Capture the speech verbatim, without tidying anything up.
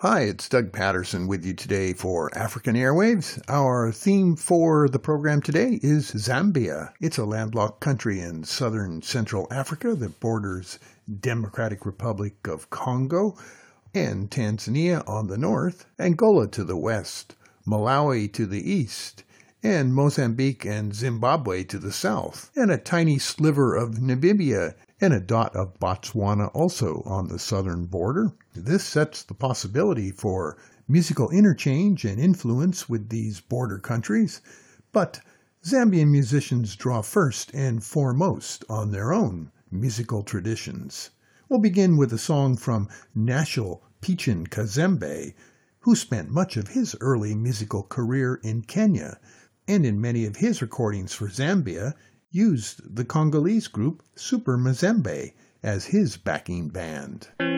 Hi, it's Doug Patterson with you today for African Airwaves. Our theme for the program today is Zambia. It's a landlocked country in southern Central Africa that borders Democratic Republic of Congo and Tanzania on the north, Angola to the west, Malawi to the east, and Mozambique and Zimbabwe to the south, and a tiny sliver of Namibia and a dot of Botswana also on the southern border. This sets the possibility for musical interchange and influence with these border countries, but Zambian musicians draw first and foremost on their own musical traditions. We'll begin with a song from Nashel Pichon Kazembe, who spent much of his early musical career in Kenya, and in many of his recordings for Zambia, used the Congolese group Super Mazembe as his backing band.